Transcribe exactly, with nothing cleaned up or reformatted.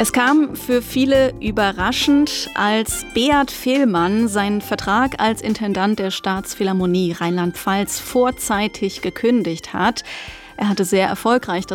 Es kam für viele überraschend, als Beat Fehlmann seinen Vertrag als Intendant der Staatsphilharmonie Rheinland-Pfalz vorzeitig gekündigt hat. Er hatte sehr erfolgreich das